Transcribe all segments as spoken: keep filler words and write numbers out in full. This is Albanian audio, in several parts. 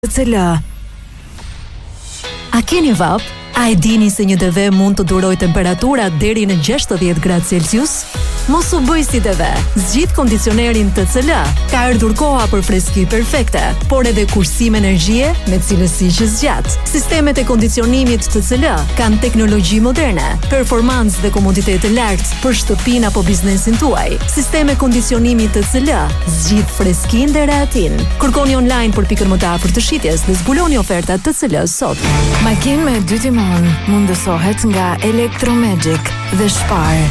T C L. A keni vap? A e dini se një T V mund të duroj temperatura deri në gjashtëdhjetë gradë Celsius? Mos u bëj si T V. Zgjidh kondicionerin T C L. Ka ardhur koha për freski perfekte, por edhe kursim energjie me cilësi që zgjat. Sistemet e kondicionimit T C L kanë teknologji moderne, performancë dhe komoditet të lartë për shtëpinë apo biznesin tuaj. Sisteme kondicionimi T C L zgjidh freskinë dhe rehatin. Kërkoni online për pikën më të afërt të shitjes dhe zbuloni ofertat T C L sot. Makinë me dy timon mundësohet nga Electromagic dhe Spar.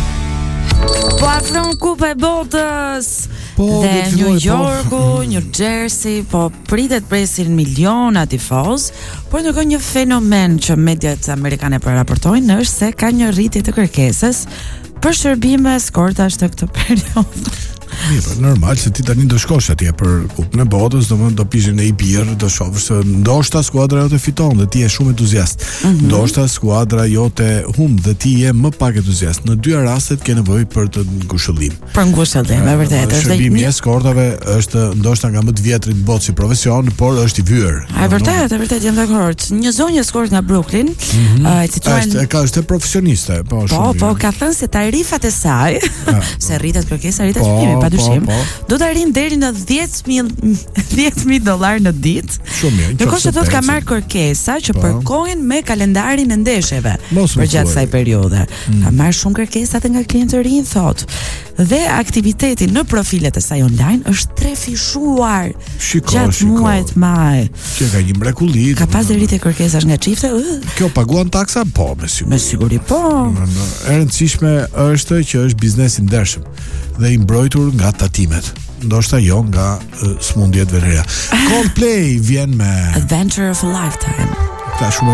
Po afron Kupa e Botës. Po, dhe New filloj, Yorku, po. New Jersey, po pritet presin miliona tifoz, por ndërkohë një fenomen që mediat amerikane po raportojnë është se ka një rritje të kërkesës për shërbime eskortash të këtë periudhë. Mirë, normal se ti tani do shkosh atje për Kupën e Botës, domethënë do pishin në një birë, do shohësh se ndoshta skuadra jote fiton dhe ti je shumë entuziast. Mm -hmm. Ndoshta skuadra jote humb dhe ti je më pak entuziast. Në dy rastet ke nevojë për të ngushëllim. Për ngushëllim, e vërtetë është. Shërbimi i eskortave është ndoshta nga më të vjetrit në botë si profesion, por është i vyer. E vërtetë, e vërtetë jam dakord. Një zonjë eskort nga Brooklyn, mm -hmm. uh, cituar është ka është profesioniste, po shumë. Po, po, ka thënë se tarifat e saj, ja, se rritet kërkesa, rritet çmimi, po, padyshim. Po, po. Do të arrin deri në dhjetë mijë dollar në ditë. Shumë mirë. Ndërkohë që thotë ka marrë kërkesa që po. përkohen me kalendarin e ndeshjeve për gjatë kësaj periudhe. Mm. Ka marrë shumë kërkesa edhe nga klientë të rinj, thotë. Dhe aktiviteti në profilet e saj online është trefishuar shiko, gjatë shiko. muajit maj. Që ka një mrekulli. Ka pas rritje kërkesash nga çifte. Uh. Kjo paguan taksa? Po, me siguri. Me siguri po. E rëndësishme është që është biznes i ndershëm dhe i mbrojtur nga tatimet. Ndoshta jo nga uh, smundjet venerea. Coldplay vjen me Adventure of a Lifetime. Ta shumë